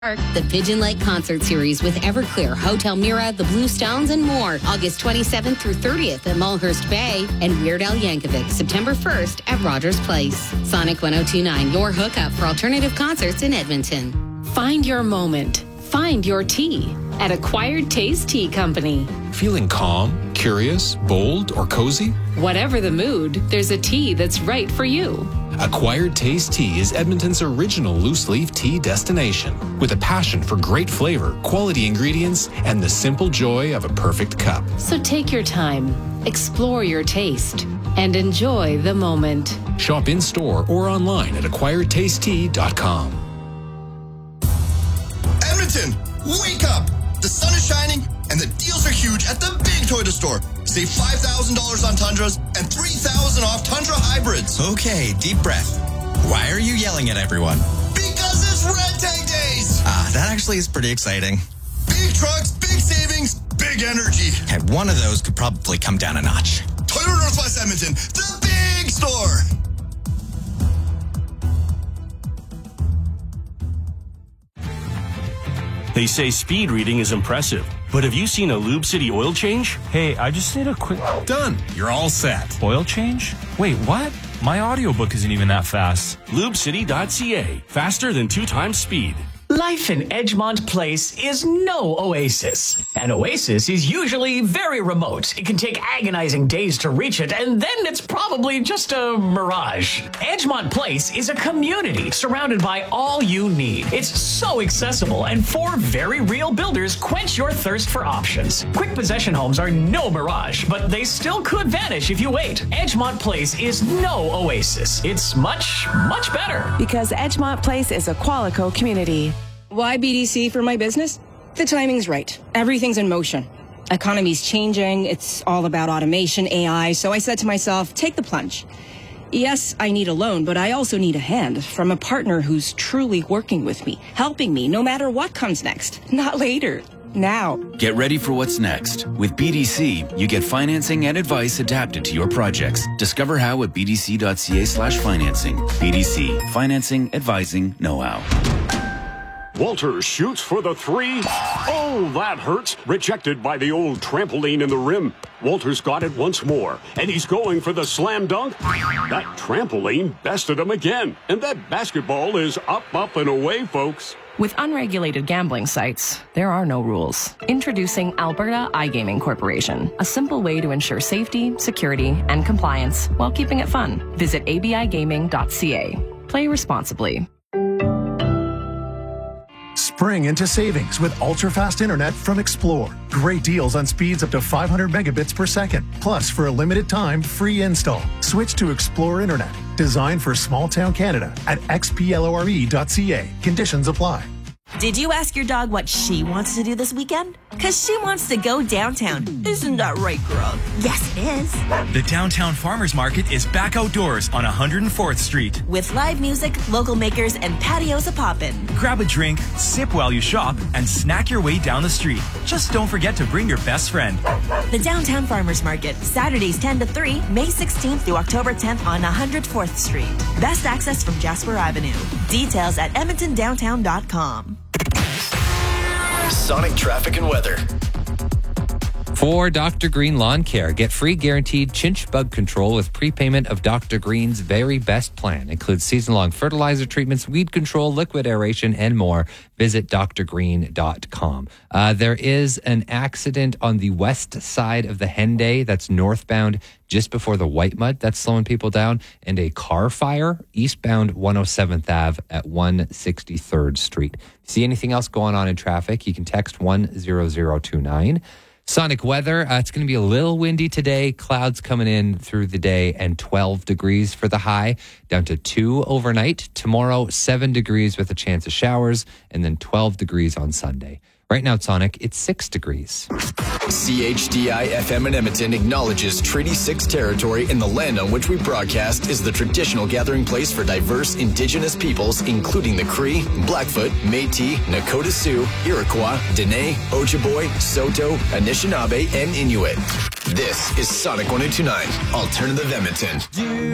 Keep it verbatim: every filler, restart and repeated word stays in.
The Pigeon Lake Concert Series with Everclear, Hotel Mira, The Blue Stones, and more. August twenty-seventh through thirtieth at Mulhurst Bay. And Weird Al Yankovic, September first at Rogers Place. Sonic one oh two point nine, your hookup for alternative concerts in Edmonton. Find your moment. Find your tea at Acquired Taste Tea Company. Feeling calm, curious, bold, or cozy? Whatever the mood, there's a tea that's right for you. Acquired Taste Tea is Edmonton's original loose-leaf tea destination, with a passion for great flavor, quality ingredients, and the simple joy of a perfect cup. So take your time, explore your taste, and enjoy the moment. Shop in-store or online at acquired taste tea dot com. Edmonton, wake up! The sun is shining and the deals are huge at the big Toyota store. Save five thousand dollars on Tundras and three thousand dollars off Tundra hybrids. Okay, deep breath. Why are you yelling at everyone? Because it's Red Tank Days! Ah, that actually is pretty exciting. Big trucks, big savings, big energy. And one of those could probably come down a notch. Toyota Northwest Edmonton, the big store! They say speed reading is impressive, but have you seen a Lube City oil change? Hey, I just need a quick... Done. You're all set. Oil change? Wait, what? My audiobook isn't even that fast. lube city dot c a. Faster than two times speed. Life in Edgemont Place is no oasis. An oasis is usually very remote. It can take agonizing days to reach it, and then it's probably just a mirage. Edgemont Place is a community surrounded by all you need. It's so accessible, and four very real builders quench your thirst for options. Quick possession homes are no mirage, but they still could vanish if you wait. Edgemont Place is no oasis. It's much, much better. Because Edgemont Place is a Qualico community. Why B D C for my business? The timing's right. Everything's in motion. Economy's changing. It's all about automation, A I. So I said to myself, take the plunge. Yes, I need a loan, but I also need a hand from a partner who's truly working with me, helping me no matter what comes next. Not later. Now. Get ready for what's next. With B D C, you get financing and advice adapted to your projects. Discover how at b d c dot c a slash financing. B D C, financing, advising, know-how. Walters shoots for the three. Oh, that hurts. Rejected by the old trampoline in the rim. Walters got it once more, and he's going for the slam dunk. That trampoline bested him again, and that basketball is up, up, and away, folks. With unregulated gambling sites, there are no rules. Introducing Alberta iGaming Corporation, a simple way to ensure safety, security, and compliance while keeping it fun. Visit a b i gaming dot c a. Play responsibly. Spring into savings with ultra-fast internet from Xplore. Great deals on speeds up to five hundred megabits per second. Plus, for a limited time, free install. Switch to Xplore Internet, designed for small-town Canada at x p l o r e dot c a. Conditions apply. Did you ask your dog what she wants to do this weekend? Because she wants to go downtown. Isn't that right, Grug? Yes, it is. The Downtown Farmers Market is back outdoors on one hundred fourth Street. With live music, local makers, and patios a-poppin'. Grab a drink, sip while you shop, and snack your way down the street. Just don't forget to bring your best friend. The Downtown Farmers Market, Saturdays ten to three, May sixteenth through October tenth on one hundred fourth Street. Best access from Jasper Avenue. Details at edmonton downtown dot com. Sonic traffic and weather. For Doctor Green Lawn Care, get free guaranteed chinch bug control with prepayment of Doctor Green's very best plan. Includes season-long fertilizer treatments, weed control, liquid aeration, and more. Visit d r green dot com. Uh, there is an accident on the west side of the Henday that's northbound just before the White Mud. That's slowing people down. And a car fire eastbound one oh seventh Avenue at one sixty-third Street. See anything else going on in traffic, you can text one zero zero two nine. Sonic weather, uh, it's going to be a little windy today. Clouds coming in through the day and twelve degrees for the high, down to two overnight. Tomorrow, seven degrees with a chance of showers, and then twelve degrees on Sunday. Right now, Sonic, it's six degrees. C H D I F M in Edmonton acknowledges Treaty six territory in the land on which we broadcast is the traditional gathering place for diverse Indigenous peoples, including the Cree, Blackfoot, Métis, Nakota Sioux, Iroquois, Dene, Ojibwe, Saulteaux, Anishinaabe, and Inuit. This is Sonic one oh two point nine, Alternative Edmonton.